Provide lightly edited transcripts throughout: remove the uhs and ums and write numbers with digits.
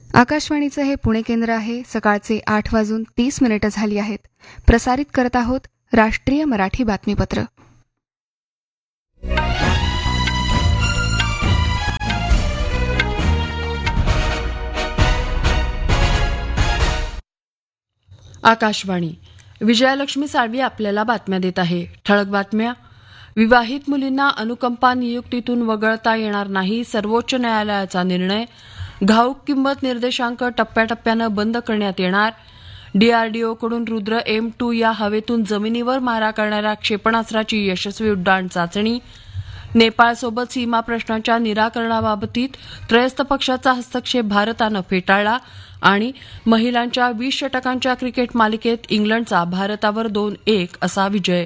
आकाशवाणीचं हे पुणे केंद्र आहे. सकाळचे 8:30 झाली आहेत. प्रसारित करत आहोत राष्ट्रीय मराठी बातमीपत्र. आकाशवाणी. विजयालक्ष्मी साळवी आपल्याला बातम्या देत आहे. ठळक बातम्या. विवाहित मुलींना अनुकंपा नियुक्तीतून वगळता येणार नाही, सर्वोच्च न्यायालयाचा निर्णय. घाऊक किंमत निर्देशांक टप्प्याटप्प्यानं बंद करण्यात येणार. डीआरडीओकडून रुद्र M2 या हवेतून जमिनीवर मारा करणाऱ्या क्षेपणास्त्राची यशस्वी उड्डाण चाचणी. नेपाळसोबत सीमा प्रश्नाच्या निराकरणाबाबतीत त्रयस्थ पक्षाचा हस्तक्षेप भारतानं फेटाळला. आणि महिलांच्या 20 षटकांच्या क्रिकेट मालिकेत इंग्लंडचा भारतावर 2-1 असा विजय.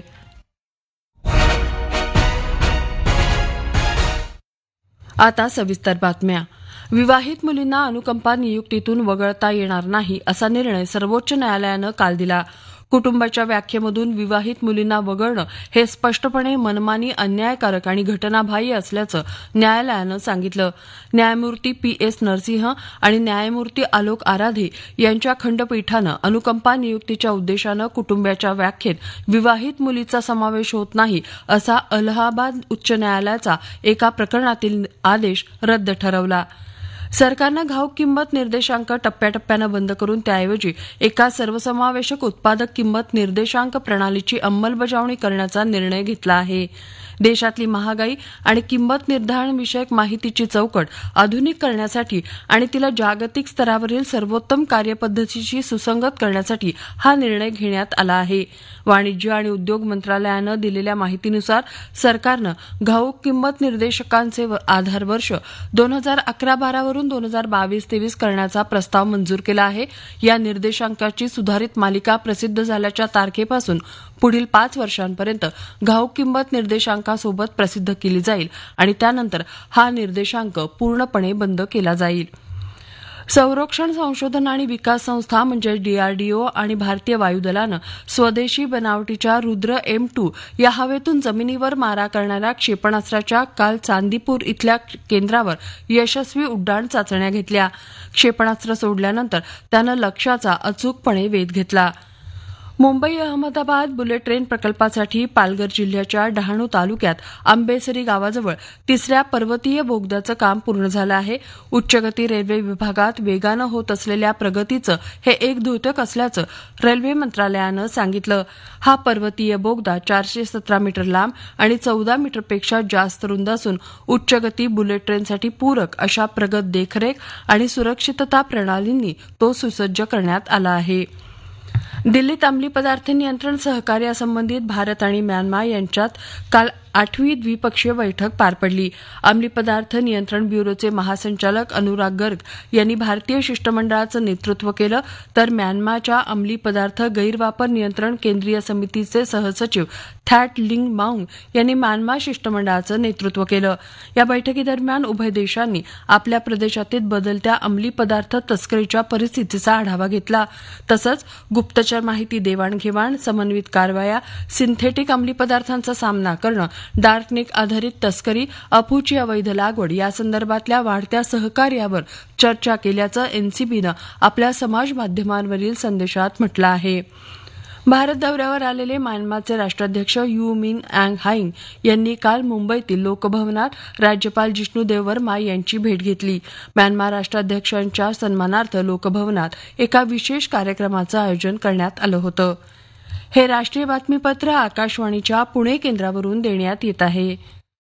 आता सविस्तर बातम्या. विवाहित मुलींना अनुकंपा नियुक्तीतून वगळता येणार नाही असा निर्णय सर्वोच्च न्यायालयानं काल दिला. कुटुंबाच्या व्याख्येमधून विवाहित मुलींना वगळणं हे स्पष्टपणे मनमानी, अन्यायकारक आणि घटनाबाह्य असल्याचं न्यायालयानं सांगितलं. न्यायमूर्ती PS नरसिंह आणि न्यायमूर्ती आलोक आराधे यांच्या खंडपीठानं अनुकंपा नियुक्तीच्या उद्देशानं कुटुंबाच्या व्याख्येत विवाहित मुलीचा समावेश होत नाही असा अलाहाबाद उच्च न्यायालयाचा एका प्रकरणातील आदेश रद्द ठरवला. सरकारनं घाऊक किंमत निर्देशांक टप्प्याटप्प्यानं बंद करून त्याऐवजी एका सर्वसमावेशक उत्पादक किंमत निर्देशांक प्रणालीची अंमलबजावणी करण्याचा निर्णय घेतला आहे. देशातली महागाई आणि किंमत निर्धारण विषयक माहितीची चौकट आधुनिक करण्यासाठी आणि तिला जागतिक स्तरावरील सर्वोत्तम कार्यपद्धतीशी सुसंगत करण्यासाठी हा निर्णय घेण्यात आला आहे. वाणिज्य आणि उद्योग मंत्रालयानं दिलेल्या माहितीनुसार सरकारनं घाऊक किंमत निर्देशकांचे आधार वर्ष 2011-12 वरून 2022-23 करण्याचा प्रस्ताव मंजूर केला आहे. या निर्देशांकाची सुधारित मालिका प्रसिद्ध झाल्याच्या तारखेपासून पुढील 5 वर्षांपर्यंत घाऊक किंमत निर्देशांकासोबत प्रसिद्ध केली जाईल आणि त्यानंतर हा निर्देशांक पूर्णपणे बंद केला जाईल. संरक्षण संशोधन आणि विकास संस्था म्हणजे DRDO आणि भारतीय वायुदलानं स्वदेशी बनावटीच्या रुद्र M2 या हवेतून जमिनीवर मारा करणाऱ्या क्षेपणास्त्राच्या काल चांदीपूर इथल्या केंद्रावर यशस्वी उड्डाण चाचण्या घेतल्या. क्षेपणास्त्र सोडल्यानंतर त्यानं लक्ष्याचा अचूकपणे वेध घेतला. मुंबई अहमदाबाद बुलेट ट्रेन प्रकल्पासाठी पालघर जिल्ह्याच्या डहाणू तालुक्यात आंबेसरी गावाजवळ 3ऱ्या पर्वतीय बोगद्याचं काम पूर्ण झालं आहे. उच्चगती रेल्वे विभागात वेगानं होत असलेल्या प्रगतीचं हे एक द्योतक असल्याचं रेल्वे मंत्रालयानं सांगितलं. हा पर्वतीय बोगदा 417 मीटर लांब आणि 14 मीटरपेक्षा जास्त रुंद असून उच्चगती बुलेट ट्रेनसाठी पूरक अशा प्रगत देखरेख आणि सुरक्षितता प्रणालींनी तो सुसज्ज करण्यात आला आहे. दिल्लीत अंमली पदार्थ नियंत्रण सहकार्यासंबंधित भारत आणि म्यानमार यांच्यात काल 8वी द्विपक्षीय बैठक पार पडली. अंमली पदार्थ नियंत्रण ब्युरोचे महासंचालक अनुराग गर्ग यांनी भारतीय शिष्टमंडळाचं नेतृत्व केलं, तर म्यानमारच्या अंमली पदार्थ गैरवापर नियंत्रण केंद्रीय समितीचे सहसचिव थॅट लिंग माऊंग यांनी म्यानमार शिष्टमंडळाचं नेतृत्व केलं. या बैठकीदरम्यान उभय देशांनी आपल्या प्रदेशातील बदलत्या अंमली पदार्थ तस्करीच्या परिस्थितीचा आढावा घेतला. तसंच गुप्तचर माहिती देवाणघेवाण, समन्वित कारवाया, सिंथेटिक अंमली पदार्थांचा सामना करणं, डार्कनेट आधारित तस्करी, अफूची अवैध लागवड यासंदर्भातल्या वाढत्या सहकार्यावर चर्चा केल्याचं एनसीबीनं आपल्या समाज माध्यमांवरील संदेशात म्हटलं आहे. भारत दौऱ्यावर आलेले म्यानमारचे राष्ट्राध्यक्ष यू मिन अँग हाईंग यांनी काल मुंबईतील लोकभवनात राज्यपाल जिष्णू वर्मा यांची भेट घेतली. म्यानमार राष्ट्राध्यक्षांच्या सन्मानार्थ लोकभवनात एका विशेष कार्यक्रमाचं आयोजन करण्यात आलं होतं. हे राष्ट्रीय बातमीपत्र आकाशवाणीच्या पुणे केंद्रावरून देण्यात येत आहे.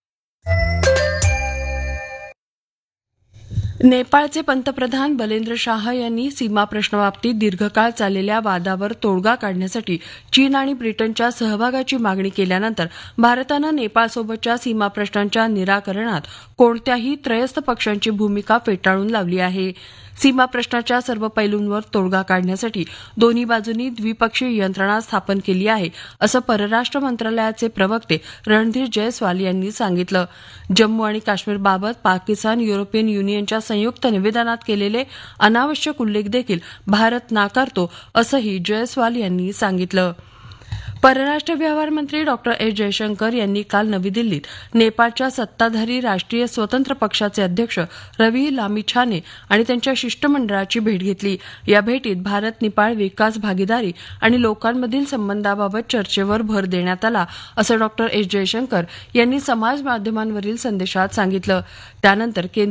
नेपाळचे पंतप्रधान बलेंद्र शाह यांनी सीमा प्रश्नाबाबतीत दीर्घकाळ चाललेल्या वादावर तोडगा काढण्यासाठी चीन आणि ब्रिटनच्या सहभागाची मागणी केल्यानंतर भारतानं नेपाळसोबतच्या सीमा प्रश्नांच्या निराकरणात कोणत्याही त्रयस्थ पक्षांची भूमिका फेटाळून लावली आहे. सीमा प्रश्नाच्या सर्व पैलूंवर तोडगा काढण्यासाठी दोन्ही बाजूंनी द्विपक्षीय यंत्रणा स्थापन केली आहे, असं परराष्ट्र मंत्रालयाचे प्रवक्ते रणधीर जयस्वाल यांनी सांगितलं. जम्मू आणि काश्मीरबाबत पाकिस्तान युरोपियन युनियनच्या संयुक्त निवेदनात केलेले अनावश्यक उल्लेख देखील भारत नाकारतो, असंही जयस्वाल यांनी सांगितलं. परराष्ट्र व्यवहार मंत्री डॉ एस जयशंकर यांनी काल नवी दिल्लीत नेपाळच्या सत्ताधारी राष्ट्रीय स्वतंत्र पक्षाचे अध्यक्ष रवी लामिछाने आणि त्यांच्या शिष्टमंडळाची भेट घेतली. या भेटीत भारत नेपाळ विकास भागीदारी आणि लोकांमधील संबंधाबाबत चर्चेवर भर देण्यात आला असं डॉ एस जयशंकर यांनी समाज माध्यमांवरील संदेशात सांगितलं. त्यानंतर